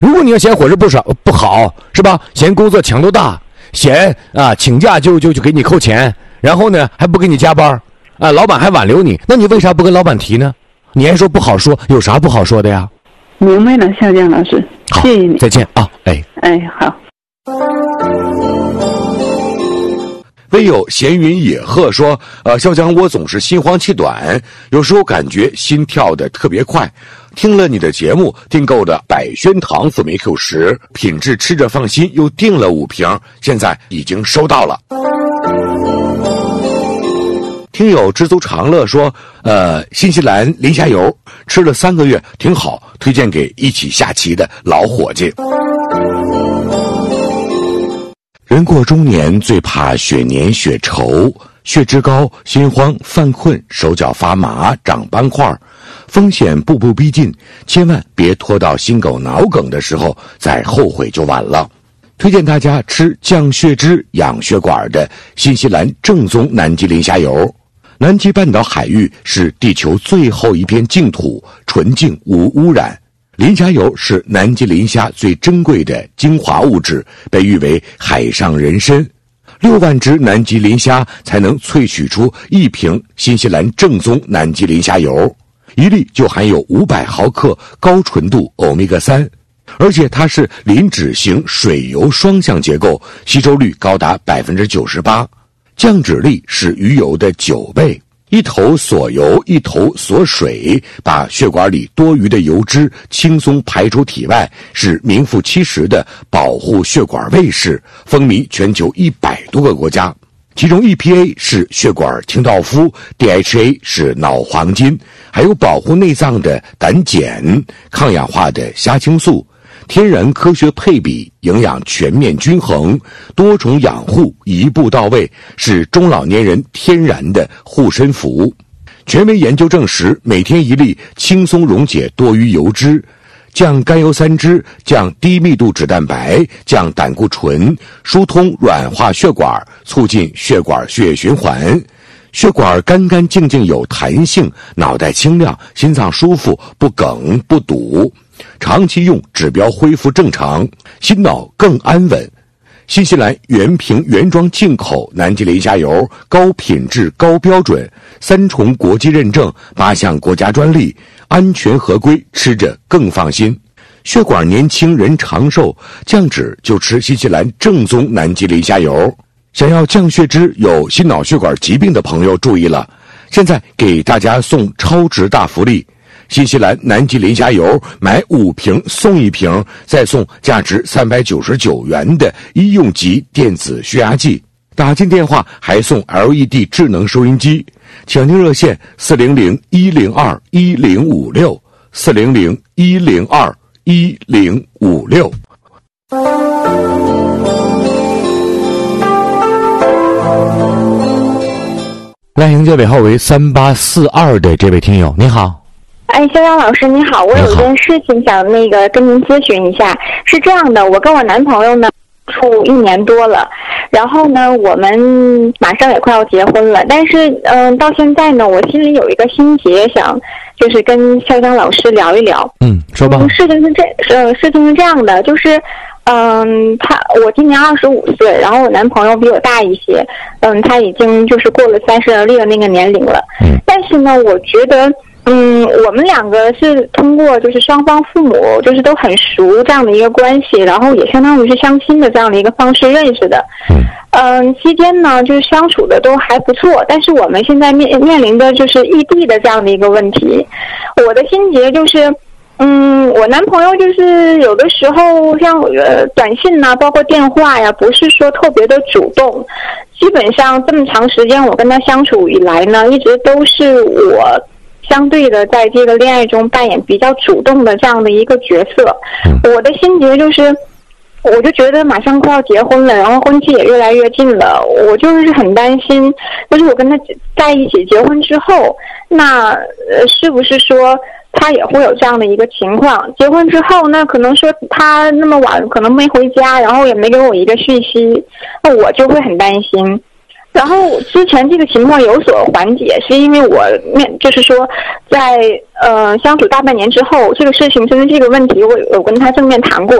如果你要嫌伙食不好，是吧？嫌工作强度大，嫌请假就给你扣钱，然后呢还不给你加班老板还挽留你，那你为啥不跟老板提呢？你还说不好说，有啥不好说的呀？ 明白了，肖江老师，谢谢你， 再见啊！ 好。 唯有闲云野鹤说，肖江，我总是心慌气短，有时候感觉心跳的特别快。听了你的节目，订购的百宣堂辅酶 Q10，品质吃着放心，又订了5瓶，现在已经收到了。听友知足常乐说，新西兰磷虾油吃了3个月，挺好，推荐给一起下棋的老伙计。人过中年最怕血黏血稠，血脂高，心慌犯困，手脚发麻，长斑块，风险步步逼近，千万别拖到心梗脑梗的时候再后悔就晚了。推荐大家吃降血脂养血管的新西兰正宗南极磷虾油。南极半岛海域是地球最后一片净土，纯净无污染。磷虾油是南极磷虾最珍贵的精华物质，被誉为海上人参。6万只南极磷虾才能萃取出1瓶新西兰正宗南极磷虾油，1粒就含有500毫克高纯度欧米伽3，而且它是磷脂型水油双向结构，吸收率高达 98%， 降脂力是鱼油的9倍。一头锁油，一头锁水，把血管里多余的油脂轻松排出体外，是名副其实的保护血管卫士，风靡全球100多个国家。其中 EPA 是血管清道夫， DHA 是脑黄金，还有保护内脏的胆碱，抗氧化的虾青素，天然科学配比，营养全面均衡，多重养护一步到位，是中老年人天然的护身符。权威研究证实，每天1粒轻松溶解多余油脂，降甘油三酯，降低密度脂蛋白，降胆固醇，疏通软化血管，促进血管血液循环，血管干干净净有弹性，脑袋清亮，心脏舒服，不梗不堵，长期用指标恢复正常，心脑更安稳。新西兰原瓶原装进口南极磷虾油，高品质高标准，3重国际认证，8项国家专利，安全合规，吃着更放心。血管年轻人长寿，降脂就吃新西兰正宗南极磷虾油。想要降血脂有心脑血管疾病的朋友注意了，现在给大家送超值大福利，新西兰南极磷虾油买5瓶送1瓶，再送价值399元的医用级电子血压计，打进电话还送 LED 智能收音机。抢听热线400-102-1056 400-102-1056。 来迎接尾号为3842的这位听友，你好。 肖阳老师你好，我有一件事情想跟您咨询一下。是这样的，我跟我男朋友呢处1年多了，然后呢我们马上也快要结婚了，但是到现在呢我心里有一个心结，想就是跟肖阳老师聊一聊。 说吧。 事情是这样的，就是我今年25岁，然后我男朋友比我大一些，他已经就是过了30的那个年龄了。但是呢我觉得我们2个是通过就是双方父母就是都很熟这样的一个关系，然后也相当于是相亲的这样的一个方式认识的。期间呢就是相处的都还不错，但是我们现在面临的就是异地的这样的一个问题。我的心结就是我男朋友就是有的时候像短信呐，包括电话呀，不是说特别的主动。基本上这么长时间我跟他相处以来呢，一直都是我相对的在这个恋爱中扮演比较主动的这样的一个角色。我的心结就是我就觉得马上快要结婚了，然后婚期也越来越近了，我就是很担心，就是我跟他在一起结婚之后，那是不是说他也会有这样的一个情况？结婚之后那可能说他那么晚可能没回家，然后也没给我一个讯息，那我就会很担心。 然后之前这个情况有所缓解，是因为我就是说在相处大半年之后，这个事情甚至这个问题我有跟他正面谈过，